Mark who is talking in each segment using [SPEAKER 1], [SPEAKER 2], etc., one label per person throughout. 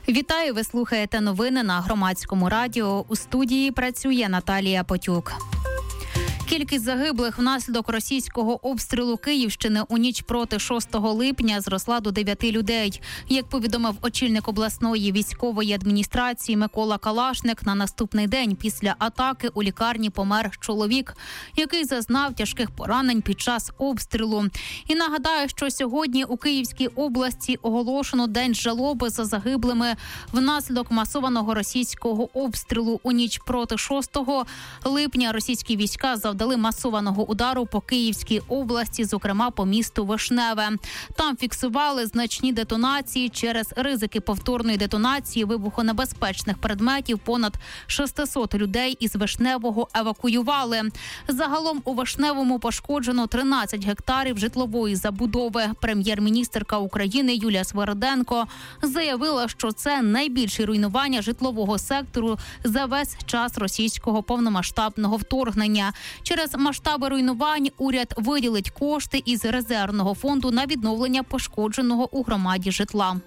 [SPEAKER 1] Вітаю, ви слухаєте новини на Громадському радіо. У студії працює Наталія Потюк. Кількість загиблих внаслідок російського обстрілу Київщини у ніч проти 6 липня зросла до 9 людей. Як повідомив очільник обласної військової адміністрації Микола Калашник, на наступний день після атаки у лікарні помер чоловік, який зазнав тяжких поранень під час обстрілу. І нагадаю, що сьогодні у Київській області оголошено День жалоби за загиблими внаслідок масованого російського обстрілу. У ніч проти 6 липня російські війська завдали масованого удару по Київській області, зокрема по місту Вишневе. Там фіксували значні детонації. Через ризики повторної детонації вибухонебезпечних предметів понад 600 людей із Вишневого евакуювали. Загалом у Вишневому пошкоджено 13 гектарів житлової забудови. Прем'єр-міністерка України Юлія Свериденко заявила, що це найбільші руйнування житлового сектору за весь час російського повномасштабного вторгнення. Через масштаби руйнувань уряд виділить кошти із резервного фонду на відновлення пошкодженого у громаді житла.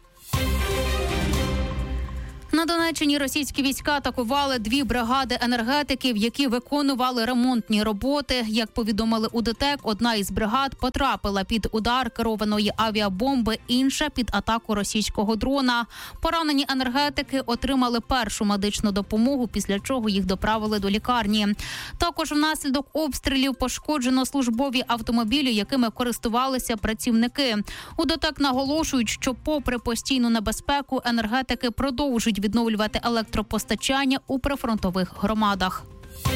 [SPEAKER 1] На Донеччині російські війська атакували 2 бригади енергетиків, які виконували ремонтні роботи. Як повідомили у ДТЕК, одна із бригад потрапила під удар керованої авіабомби, інша – під атаку російського дрона. Поранені енергетики отримали першу медичну допомогу, після чого їх доправили до лікарні. Також внаслідок обстрілів пошкоджено службові автомобілі, якими користувалися працівники. У ДТЕК наголошують, що попри постійну небезпеку енергетики продовжують відновлювати електропостачання у прифронтових громадах.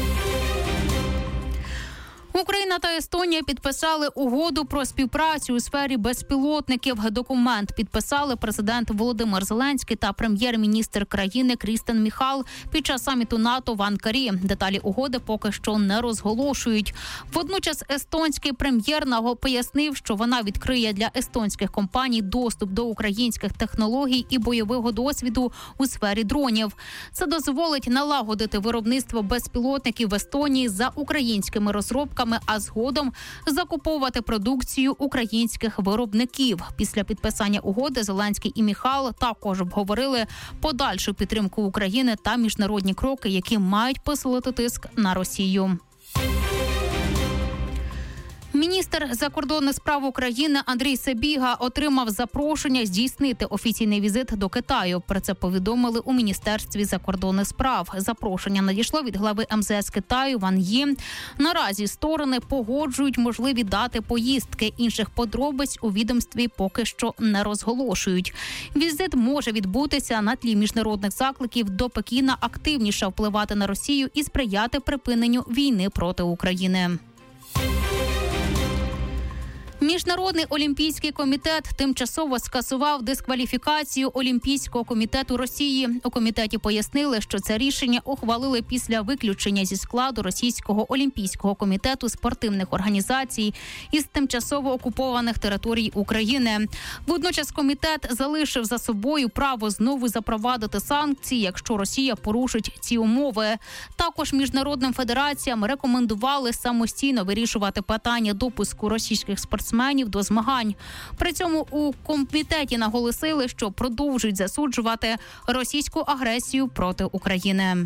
[SPEAKER 1] Україна та Естонія підписали угоду про співпрацю у сфері безпілотників. Документ підписали президент Володимир Зеленський та прем'єр-міністр країни Крістен Міхал під час саміту НАТО в Анкарі. Деталі угоди поки що не розголошують. Водночас естонський прем'єр пояснив, що вона відкриє для естонських компаній доступ до українських технологій і бойового досвіду у сфері дронів. Це дозволить налагодити виробництво безпілотників в Естонії за українськими розробками, а згодом закуповувати продукцію українських виробників. Після підписання угоди Зеленський і Міхал також обговорили подальшу підтримку України та міжнародні кроки, які мають посилити тиск на Росію. Міністр закордонних справ України Андрій Сибіга отримав запрошення здійснити офіційний візит до Китаю. Про це повідомили у Міністерстві закордонних справ. Запрошення надійшло від глави МЗС Китаю Ван Ї. Наразі сторони погоджують можливі дати поїздки. Інших подробиць у відомстві поки що не розголошують. Візит може відбутися на тлі міжнародних закликів до Пекіна активніше впливати на Росію і сприяти припиненню війни проти України. Міжнародний олімпійський комітет тимчасово скасував дискваліфікацію Олімпійського комітету Росії. У комітеті пояснили, що це рішення ухвалили після виключення зі складу Російського олімпійського комітету спортивних організацій із тимчасово окупованих територій України. Водночас комітет залишив за собою право знову запровадити санкції, якщо Росія порушить ці умови. Також міжнародним федераціям рекомендували самостійно вирішувати питання допуску російських спортсменів до змагань. При цьому у комітеті наголосили, що продовжують засуджувати російську агресію проти України.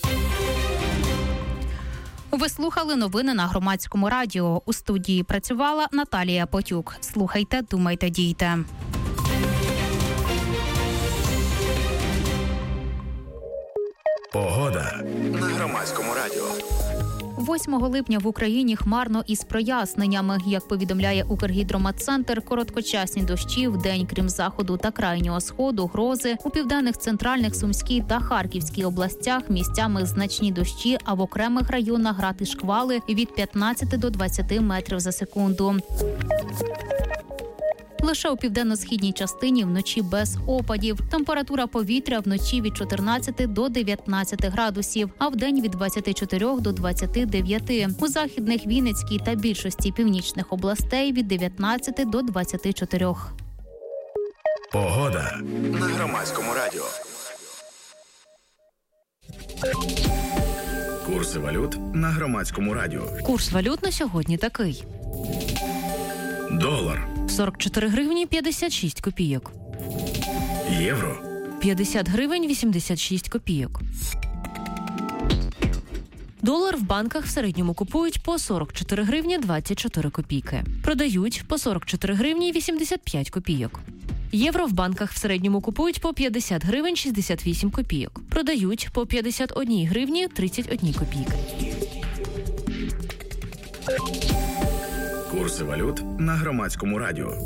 [SPEAKER 1] Ви слухали новини на Громадському радіо. У студії працювала Наталія Потюк. Слухайте, думайте, дійте.
[SPEAKER 2] Погода на Громадському радіо.
[SPEAKER 1] 8 липня в Україні хмарно із проясненнями. Як повідомляє Укргідрометцентр, короткочасні дощі вдень, крім заходу та крайнього сходу, грози. У південних, центральних, Сумській та Харківській областях місцями значні дощі, а в окремих районах град і шквали від 15 до 20 метрів за секунду. Лише у південно-східній частині вночі без опадів. Температура повітря вночі від 14 до 19 градусів, а вдень від 24 до 29. У західних, Вінницькій та більшості північних областей від 19 до 24.
[SPEAKER 2] Погода на Громадському радіо. Курси валют на Громадському радіо.
[SPEAKER 3] Курс валют на сьогодні такий.
[SPEAKER 2] Долар
[SPEAKER 3] 44 гривні 56 копійок.
[SPEAKER 2] Євро
[SPEAKER 3] 50 гривень 86 копійок. Долар в банках в середньому купують по 44 гривні 24 копійки. Продають по 44 гривні 85 копійок. Євро в банках в середньому купують по 50 гривень 68 копійок. Продають по 51 гривні 31 копійки.
[SPEAKER 2] Курси валют на Громадському радіо.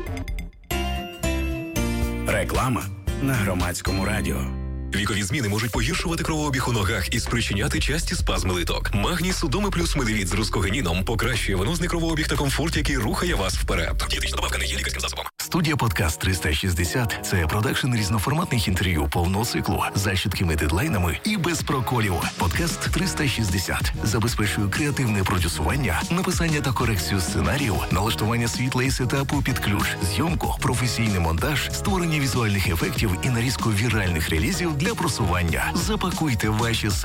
[SPEAKER 2] Реклама на Громадському радіо.
[SPEAKER 4] Вікові зміни можуть погіршувати кровообіг у ногах і спричиняти часті спазми литок. Магній Судоми плюс медивіт з рускогеніном покращує венозний кровообіг та комфорт, який рухає вас вперед. Дієтична добавка не є лікарським засобом.
[SPEAKER 5] Студія «Подкаст 360» – це продакшн різноформатних інтерв'ю повного циклу за чіткими дедлайнами і без проколів. «Подкаст 360» забезпечує креативне продюсування, написання та корекцію сценарію, налаштування світла і сетапу під ключ, зйомку, професійний монтаж, створення візуальних ефектів і нарізку віральних релізів для просування. Запакуйте ваші